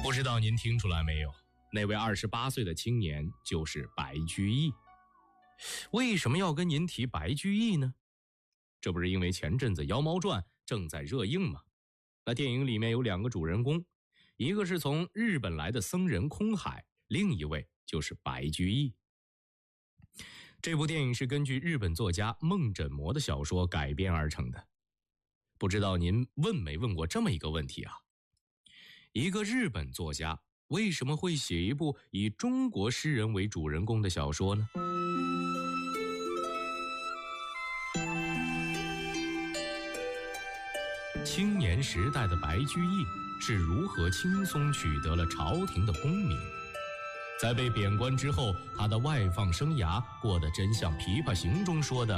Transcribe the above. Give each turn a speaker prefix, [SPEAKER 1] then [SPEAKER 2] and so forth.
[SPEAKER 1] 不知道您听出来没有，那位28岁的青年就是白居易。为什么要跟您提白居易呢？这不是因为前阵子《妖猫传》正在热映吗？那电影里面有2个主人公，一个是从日本来的僧人空海，另一位就是白居易。这部电影是根据日本作家梦枕魔的小说改编而成的。不知道您问没问过这么一个问题啊？一个日本作家为什么会写一部以中国诗人为主人公的小说呢？青年时代的白居易是如何轻松取得了朝廷的功名？在被贬官之后，他的外放生涯过得真像《琵琶行》中说的